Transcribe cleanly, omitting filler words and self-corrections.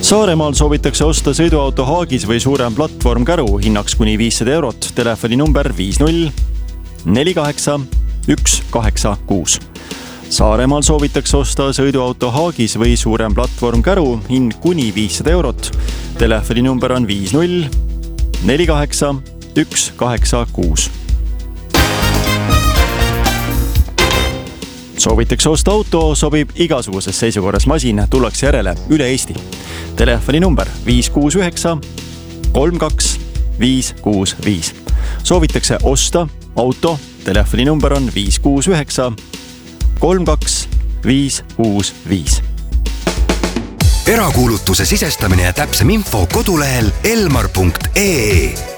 Saaremaal soovitakse osta sõiduauto Haagis või suurem platvorm Käru hinnaks kuni 500 eurot. Telefoni number 50 48 186. Saaremaal soovitakse osta sõiduauto Haagis või suurem platvorm Käru hind kuni 500 eurot. Telefoni number on 50 48 186. Soovitakse osta auto, sobib igasuguses seisukorras masin, tullakse järele üle Eesti. Telefoni number 569 32 565. Soovitakse osta auto, telefoni number on 569 32 565. Erakuulutuse sisestamine ja täpsem info kodulehel elmar.ee.